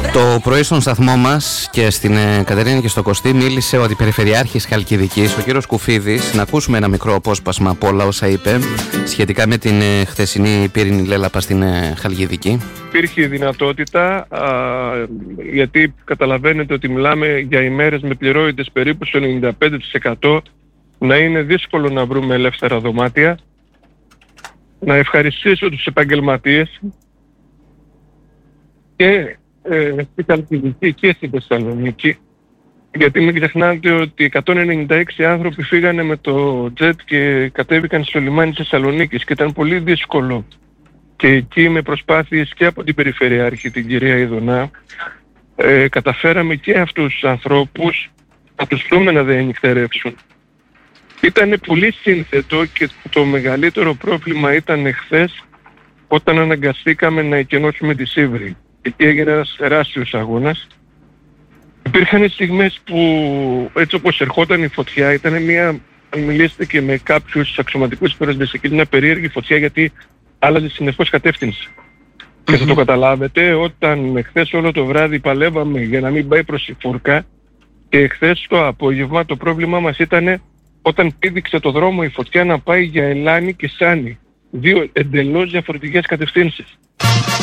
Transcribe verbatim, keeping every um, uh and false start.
Το πρωί στον σταθμό μας και στην ε, Κατερίνα και στο Κωστή μίλησε ο Αντιπεριφερειάρχης Χαλκιδικής, ο κύριος Κουφίδης. Να ακούσουμε ένα μικρό απόσπασμα από όλα όσα είπε σχετικά με την ε, χθεσινή πύρινη λέλαπα στην ε, Χαλκιδική. Υπήρχε δυνατότητα, α, γιατί καταλαβαίνετε ότι μιλάμε για ημέρες με πληρόητες περίπου στο ενενήντα πέντε τοις εκατό, να είναι δύσκολο να βρούμε ελεύθερα δωμάτια. Να ευχαριστήσω τους επαγγελματίες και ε, στην Χαλκιδική και στην Θεσσαλονίκη, γιατί μην ξεχνάτε ότι εκατόν ενενήντα έξι άνθρωποι φύγανε με το τζετ και κατέβηκαν στο λιμάνι της Θεσσαλονίκης και ήταν πολύ δύσκολο. Και εκεί με προσπάθειες και από την Περιφερειάρχη, την κυρία Ιδωνά, ε, καταφέραμε και αυτούς τους ανθρώπους να τους δούμε να δεν νυχτερεύσουν. Ήταν πολύ σύνθετο και το μεγαλύτερο πρόβλημα ήταν χθες όταν αναγκαστήκαμε να εκενώσουμε τη Σίβρη. Εκεί έγινε ένας τεράστιος αγώνας. Υπήρχαν στιγμές που έτσι όπως ερχόταν η φωτιά ήταν μια, αν μιλήσετε και με κάποιους αξιωματικούς υπερασπιστές, εκεί μια περίεργη φωτιά γιατί άλλαζε συνεχώς κατεύθυνση. Mm-hmm. Και θα το καταλάβετε όταν χθες όλο το βράδυ παλεύαμε για να μην πάει προς η φούρκα και χθες το απόγευμα το πρόβλημά μας ήταν όταν πήδηξε το δρόμο η φωτιά να πάει για Ελάνη και Σάνη. Δύο εντελώς διαφορετικές κατευθύνσεις.